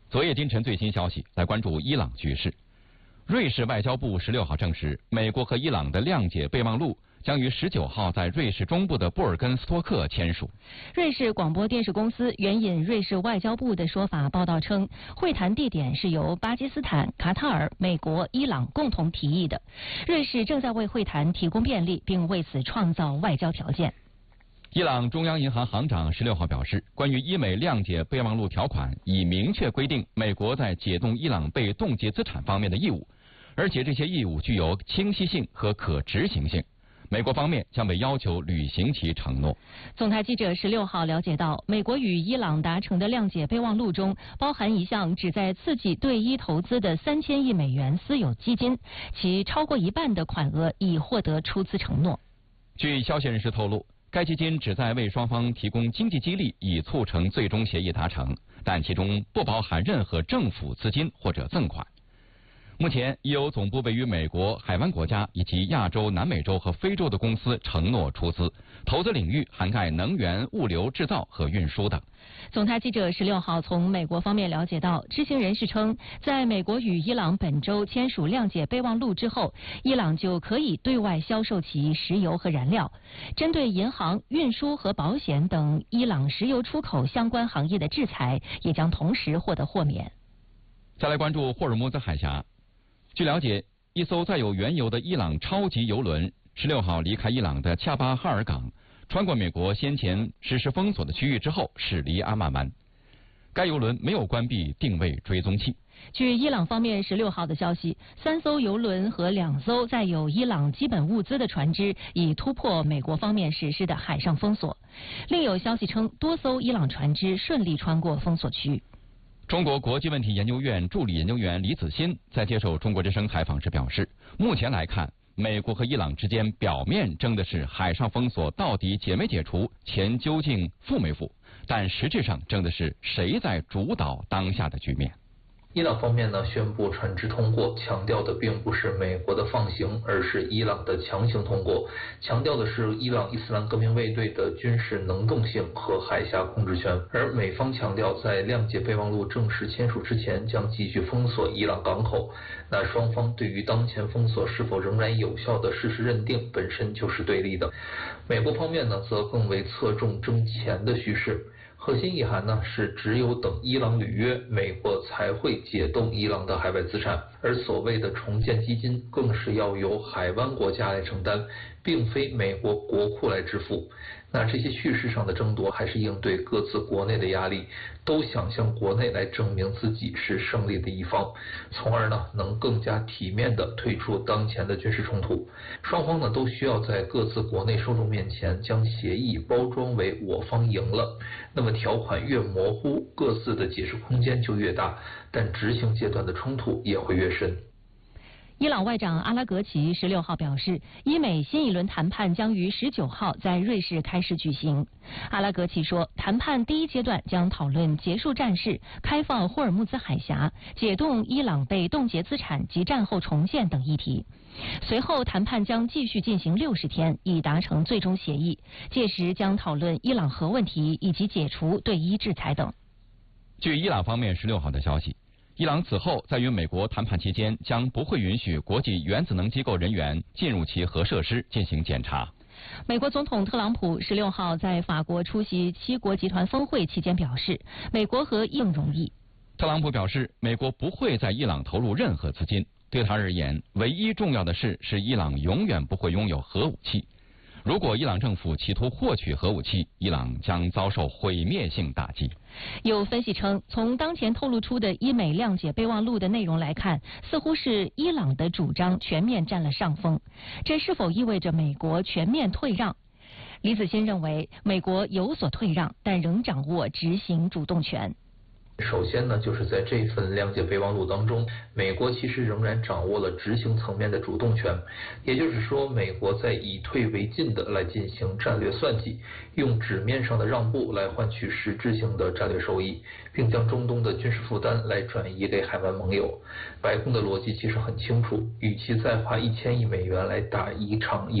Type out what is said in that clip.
昨夜今晨最新消息，来关注伊朗局势。瑞士外交部16号证实，美国和伊朗的谅解备忘录将于19号在瑞士中部的布尔根斯托克签署。 瑞士广播电视公司援引瑞士外交部的说法报道称，会谈地点是由巴基斯坦、卡塔尔、美国、伊朗共同提议的。瑞士正在为会谈提供便利，并为此创造外交条件。 伊朗中央银行行长16号表示，关于伊美谅解备忘录条款已明确规定美国在解冻伊朗被冻结资产方面的义务，而且这些义务具有清晰性和可执行性。美国方面将被要求履行其承诺。 总台记者16号了解到，美国与伊朗达成的谅解备忘录中包含一项旨在刺激对伊投资的3000亿美元私有基金，其超过一半的款额已获得出资承诺。 据消息人士透露，该基金旨在为双方提供经济激励，以促成最终协议达成，但其中不包含任何政府资金或者赠款。目前已有总部位于美国、海湾国家以及亚洲、南美洲和非洲的公司承诺出资，投资领域涵盖能源、物流、制造和运输等。 总台记者16号从美国方面了解到，知情人士称，在美国与伊朗本周签署谅解备忘录之后，伊朗就可以对外销售其石油和燃料。针对银行、运输和保险等伊朗石油出口相关行业的制裁，也将同时获得豁免。 再来关注霍尔木兹海峡。据了解，一艘载有原油的伊朗超级油轮16号离开伊朗的恰巴哈尔港，穿过美国先前实施封锁的区域之后驶离阿曼湾。该油轮没有关闭定位追踪器。 据伊朗方面16号的消息，3艘油轮和2艘载有伊朗基本物资的船只已突破美国方面实施的海上封锁。另有消息称，多艘伊朗船只顺利穿过封锁区。 中国国际问题研究院助理研究员李子欣在接受中国之声采访时表示，目前来看，美国和伊朗之间表面争的是海上封锁到底解没解除，钱究竟付没付，但实质上争的是谁在主导当下的局面。 伊朗方面呢宣布船只通过，强调的并不是美国的放行，而是伊朗的强行通过，强调的是伊朗伊斯兰革命卫队的军事能动性和海峡控制权。而美方强调，在谅解备忘录正式签署之前，将继续封锁伊朗港口。那双方对于当前封锁是否仍然有效的事实认定本身就是对立的。美国方面呢则更为侧重争钱的叙事。核心意涵呢是，只有等伊朗履约，美国才会解冻伊朗的海外资产，而所谓的重建基金更是要由海湾国家来承担，并非美国国库来支付。那这些叙事上的争夺，还是应对各自国内的压力，都想向国内来证明自己是胜利的一方，从而呢能更加体面地退出当前的军事冲突。双方呢都需要在各自国内受众面前将协议包装为我方赢了，那么条款越模糊，各自的解释空间就越大，但执行阶段的冲突也会越深。 伊朗外长阿拉格齐16号表示，伊美新一轮谈判将于19号在瑞士开始举行。阿拉格齐说，谈判第一阶段将讨论结束战事、开放霍尔木兹海峡、解冻伊朗被冻结资产及战后重建等议题。随后谈判将继续进行60天，以达成最终协议，届时将讨论伊朗核问题以及解除对伊制裁等。 据伊朗方面16号的消息，伊朗此后在与美国谈判期间将不会允许国际原子能机构人员进入其核设施进行检查。 美国总统特朗普16号在法国出席7国集团峰会期间表示，美国和伊朗容易。 特朗普表示，美国不会在伊朗投入任何资金，对他而言，唯一重要的事是伊朗永远不会拥有核武器。如果伊朗政府企图获取核武器，伊朗将遭受毁灭性打击。 有分析称，从当前透露出的伊美谅解备忘录的内容来看，似乎是伊朗的主张全面占了上风。这是否意味着美国全面退让？李子欣认为，美国有所退让，但仍掌握执行主动权。 首先呢，就是在这份谅解备忘录当中，美国其实仍然掌握了执行层面的主动权，也就是说，美国在以退为进的来进行战略算计，用纸面上的让步来换取实质性的战略收益，并将中东的军事负担来转移给海湾盟友。白宫的逻辑其实很清楚，与其再花1000亿美元来打一场